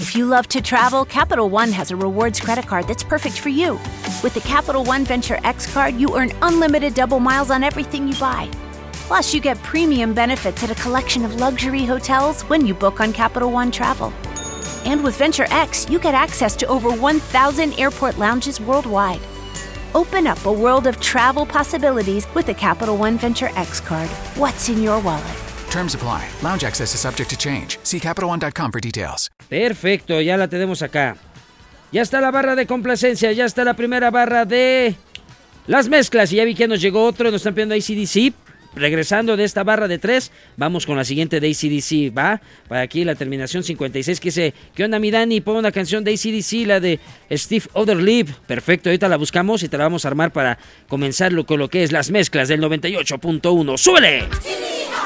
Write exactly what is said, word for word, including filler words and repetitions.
If you love to travel, Capital One has a rewards credit card that's perfect for you. With the Capital One Venture X card, you earn unlimited double miles on everything you buy. Plus, you get premium benefits at a collection of luxury hotels when you book on Capital One Travel. And with Venture X, you get access to over one thousand airport lounges worldwide. Open up a world of travel possibilities with the Capital One Venture X card. What's in your wallet? Terms apply. Lounge access is subject to change. See Capital One dot com for details. Perfecto, ya la tenemos acá. Ya está la barra de complacencia, ya está la primera barra de las mezclas. Y ya vi que nos llegó otro, nos están pidiendo A C D C. Regresando de esta barra de tres, vamos con la siguiente de A C D C, ¿va? Para aquí la terminación cincuenta y seis que dice, ¿qué onda mi Dani? Pon una canción de A C D C, la de Steve Otherlip. Perfecto, ahorita la buscamos y te la vamos a armar para comenzarlo con lo que es las mezclas del noventa y ocho punto uno. ¡Súbele!